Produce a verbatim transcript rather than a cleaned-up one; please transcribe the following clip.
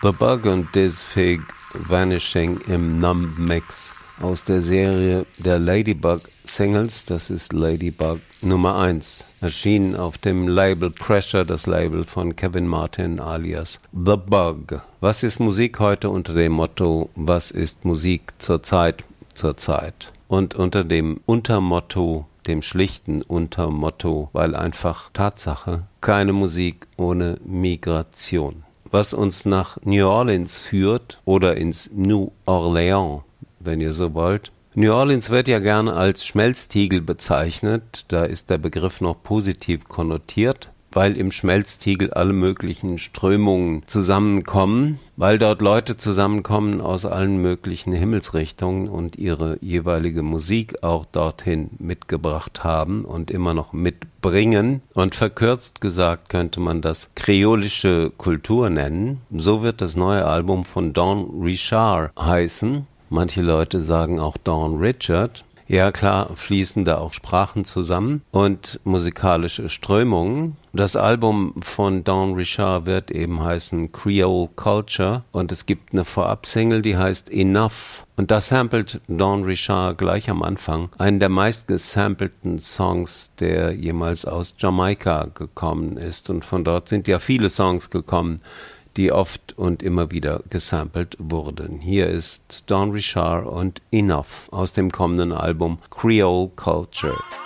The Bug und Diz Fig Vanishing im Numb Mix aus der Serie der Ladybug Singles. Das ist Ladybug Nummer eins. Erschienen auf dem Label Pressure, das Label von Kevin Martin alias The Bug. Was ist Musik heute unter dem Motto, was ist Musik zurzeit, zurzeit? Und unter dem Untermotto, dem schlichten Untermotto, weil einfach Tatsache, keine Musik ohne Migration. Was uns nach New Orleans führt oder ins New Orleans, wenn ihr so wollt. New Orleans wird ja gerne als Schmelztiegel bezeichnet, da ist der Begriff noch positiv konnotiert, weil im Schmelztiegel alle möglichen Strömungen zusammenkommen, weil dort Leute zusammenkommen aus allen möglichen Himmelsrichtungen und ihre jeweilige Musik auch dorthin mitgebracht haben und immer noch mitbringen. Und verkürzt gesagt könnte man das kreolische Kultur nennen. So wird das neue Album von Dawn Richard heißen. Manche Leute sagen auch Dawn Richard. Ja klar, fließen da auch Sprachen zusammen und musikalische Strömungen. Das Album von Dawn Richard wird eben heißen Creole Culture und es gibt eine Vorab-Single, die heißt Enough. Und da samplet Dawn Richard gleich am Anfang einen der meist gesampelten Songs, der jemals aus Jamaika gekommen ist. Und von dort sind ja viele Songs gekommen, die oft und immer wieder gesampelt wurden. Hier ist Dawn Richard und Enough aus dem kommenden Album Creole Culture.